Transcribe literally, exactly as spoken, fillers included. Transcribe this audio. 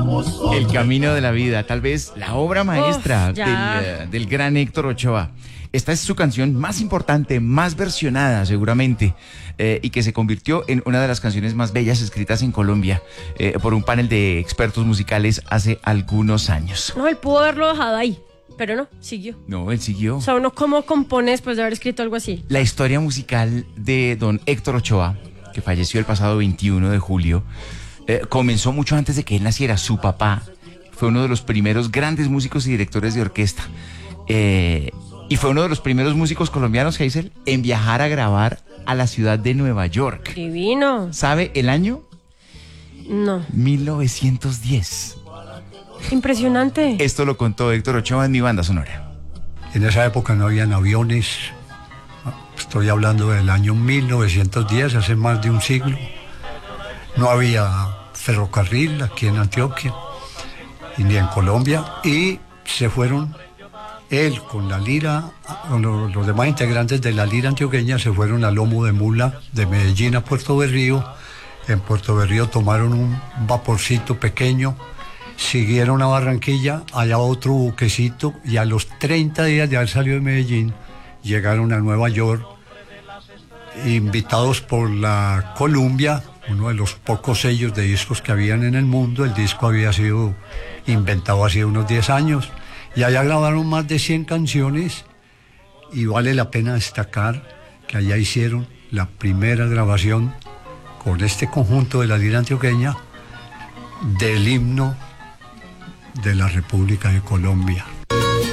El camino de la vida, tal vez la obra maestra Uf, del, uh, del gran Héctor Ochoa. Esta es su canción más importante, más versionada seguramente, eh, y que se convirtió en una de las canciones más bellas escritas en Colombia eh, por un panel de expertos musicales hace algunos años. No, él pudo haberlo dejado ahí, pero no, siguió. No, él siguió. O sea, uno cómo compone después de haber escrito algo así. La historia musical de don Héctor Ochoa, que falleció el pasado veintiuno de julio, eh, comenzó mucho antes de que él naciera. Su papá fue uno de los primeros grandes músicos y directores de orquesta. Eh, y fue uno de los primeros músicos colombianos, Hazel, en viajar a grabar a la ciudad de Nueva York. Divino. ¿Sabe el año? No. mil novecientos diez. Impresionante. Esto lo contó Héctor Ochoa en Mi Banda Sonora. En esa época no habían aviones. Estoy hablando del año mil novecientos diez, hace más de un siglo. No había ferrocarril aquí en Antioquia, y ni en Colombia, y se fueron, él con la lira, con los, los demás integrantes de la lira antioqueña se fueron a lomo de mula de Medellín a Puerto Berrío. En Puerto Berrío tomaron un vaporcito pequeño, siguieron a Barranquilla, allá otro buquecito, y a los treinta días de haber salido de Medellín, llegaron a Nueva York, invitados por la Columbia, uno de los pocos sellos de discos que habían en el mundo. El disco había sido inventado hace unos diez años, y allá grabaron más de cien canciones, y vale la pena destacar que allá hicieron la primera grabación con este conjunto de la lira antioqueña del himno de la República de Colombia.